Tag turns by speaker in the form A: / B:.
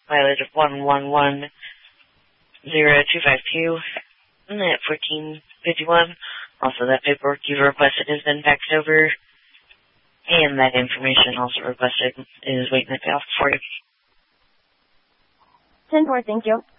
A: mileage of 1110252, at 1451. Also, that paperwork you've requested has been faxed over, and that information also requested is waiting at the office for you.
B: 10-4, thank you.